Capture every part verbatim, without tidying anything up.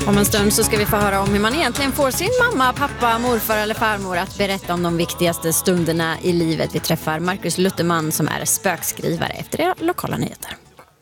Om en stund så ska vi få höra om hur man egentligen får sin mamma, pappa, morfar eller farmor att berätta om de viktigaste stunderna i livet. Vi träffar Marcus Lutterman som är spökskrivare efter era lokala nyheter.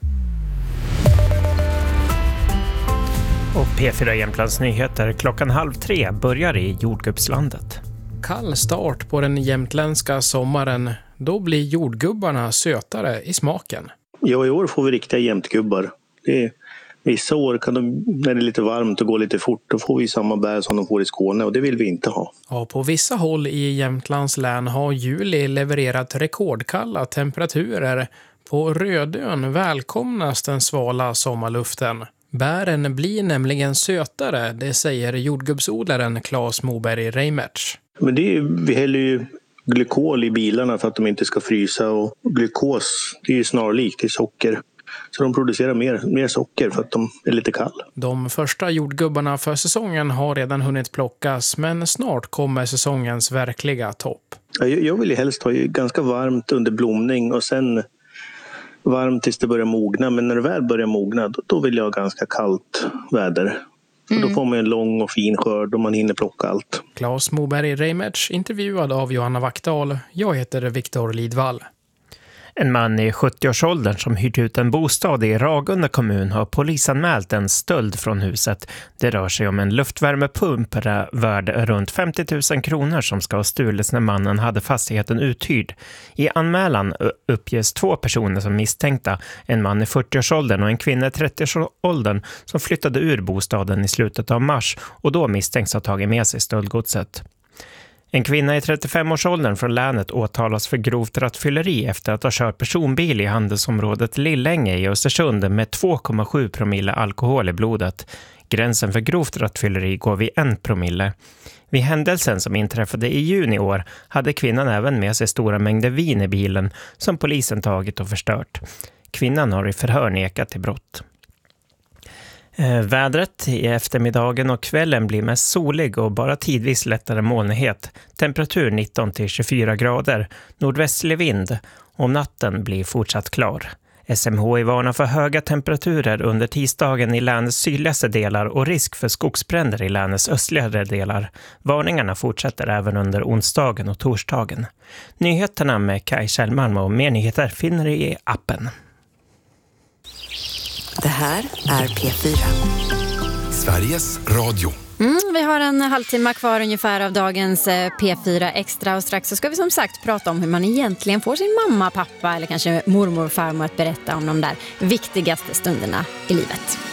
Och P fyra Jämtlands nyheter klockan halv tre börjar i jordgubbslandet. Kall start på den jämtländska sommaren. Då blir jordgubbarna sötare i smaken. Ja, i år får vi riktiga jämtgubbar. Det är, vissa år kan de, när det är lite varmt och går lite fort, då får vi samma bär som de får i Skåne och det vill vi inte ha. Ja, på vissa håll i Jämtlands län har juli levererat rekordkalla temperaturer. På Rödön välkomnas den svala sommarluften. Bären blir nämligen sötare, det säger jordgubbsodlaren Claes Moberg Reimertz. Men det är, vi häller ju glykol i bilarna för att de inte ska frysa, och glykos, det är ju snarlikt till socker. Så de producerar mer, mer socker för att de är lite kall. De första jordgubbarna för säsongen har redan hunnit plockas, men snart kommer säsongens verkliga topp. Jag, jag vill ju helst ha ganska varmt under blomning och sen varmt tills det börjar mogna. Men när det väl börjar mogna, då, då vill jag ha ganska kallt väder. För mm. Då får man en lång och fin skörd och man hinner plocka allt. Claes Moberg Reimertz, intervjuad av Johanna Vaktdal. Jag heter Viktor Lidvall. En man i sjuttioårsåldern som hyrt ut en bostad i Ragunda kommun har polisanmält en stöld från huset. Det rör sig om en luftvärmepump värd runt femtio tusen kronor som ska ha stulits när mannen hade fastigheten uthyrd. I anmälan uppges två personer som misstänkta, en man i fyrtioårsåldern och en kvinna i trettioårsåldern som flyttade ur bostaden i slutet av mars och då misstänks ha tagit med sig stöldgodset. En kvinna i trettiofemårsåldern från länet åtalas för grovt rattfylleri efter att ha kört personbil i handelsområdet Lillänge i Östersund med två komma sju promille alkohol i blodet. Gränsen för grovt rattfylleri går vid en promille. Vid händelsen som inträffade i juni i år hade kvinnan även med sig stora mängder vin i bilen som polisen tagit och förstört. Kvinnan har i förhör nekat till brott. Vädret i eftermiddagen och kvällen blir mest solig och bara tidvis lättare molnighet. Temperatur nitton till tjugofyra grader. Nordvästlig vind. Och natten blir fortsatt klar. S M H I varnar för höga temperaturer under tisdagen i länets sydligaste delar och risk för skogsbränder i länets östligare delar. Varningarna fortsätter även under onsdagen och torsdagen. Nyheterna med Kaj Kjellman och mer nyheter finner ni i appen. Det här är P fyra. Sveriges Radio. Mm, vi har en halvtimme kvar ungefär av dagens P fyra Extra och strax så ska vi som sagt prata om hur man egentligen får sin mamma, pappa eller kanske mormor och farmor att berätta om de där viktigaste stunderna i livet.